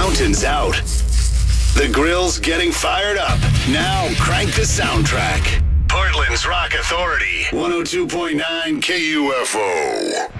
fountain's out. The grill's getting fired up. Now crank the soundtrack. Portland's Rock Authority. 102.9 KUFO.